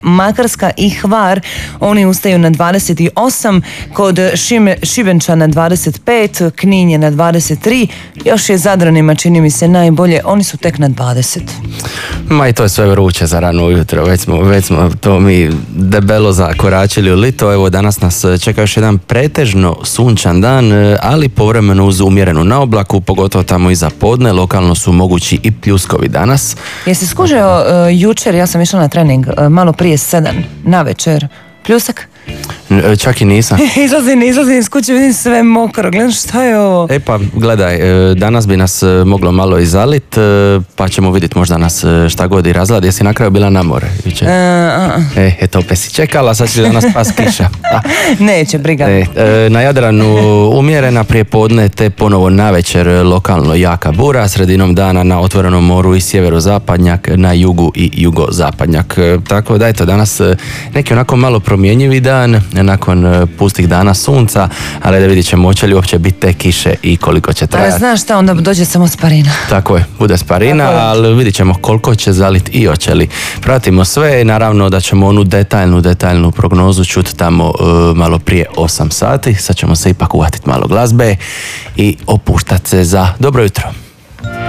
Makarska i Hvar, oni ustaju na 28, kod Šibenča na 25, Knin je na 23, još je Zadranima čini mi se najbolje, oni su tek na 20. Ma i to je sve vruće za rano ujutro, već smo to mi debelo zakoračili u lito. Evo danas nas čeka još jedan pretežno sunčan dan, ali povremeno uz umjerenu naoblaku, pogotovo tamo iza podne, lokalno su mogući i pljuskovi danas. Jesi skužio jučer, ja sam išla na trening malo prije 7 na večer, pljusak? Čak i nisam. Izlazim iz kuće, vidim sve mokro, gledam šta je ovo. E pa gledaj, danas bi nas moglo malo i zalit, pa ćemo vidjeti možda nas šta god i razladi. Jesi na kraju bila na more jučer? Eto, opet si čekala, sad će danas pas kiša. Neće, briga. Na Jadranu umjerena prije podne, te ponovo navečer lokalno jaka bura, sredinom dana na otvorenom moru i sjeverozapadnjak, na jugu i jugozapadnjak. Tako da eto, danas neki onako malo promjenjivi dan, nakon pustih dana sunca, ali da vidit ćemo hoće li uopće biti te kiše i koliko će trajati. Ali znaš šta, onda dođe samo sparina. Tako je, bude sparina, ali vidit ćemo koliko će zaliti i hoće li. Pratimo sve i naravno da ćemo onu detaljnu prognozu čuti tamo malo prije 8 sati. Sad ćemo se ipak uvatiti malo glazbe i opuštati se za dobro jutro.